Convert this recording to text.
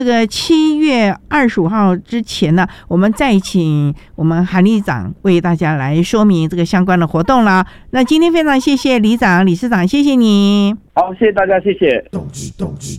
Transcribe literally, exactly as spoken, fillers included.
这个七月二十五号之前呢，我们再请我们韩里长为大家来说明这个相关的活动了。那今天非常谢谢里长、理事长，谢谢你。 好，谢谢大家，谢谢。